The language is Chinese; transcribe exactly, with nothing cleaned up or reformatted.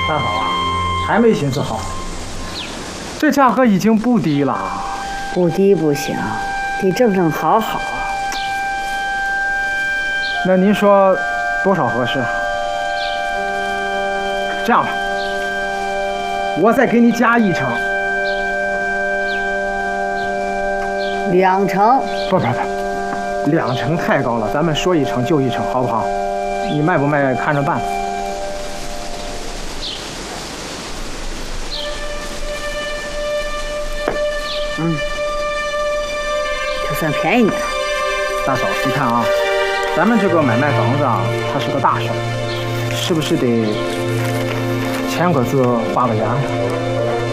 大嫂啊，还没心思好。这价格已经不低了。 不低不行，得正正好好。 那您说多少合适？这样吧，我再给你加一成。 两成？ 不不不，两成太高了，咱们说一成就一成，好不好？你卖不卖看着办。 嗯，就算便宜你了。 大嫂，你看啊，咱们这个买卖房子啊，它是个大事儿，是不是得签个字、画个押？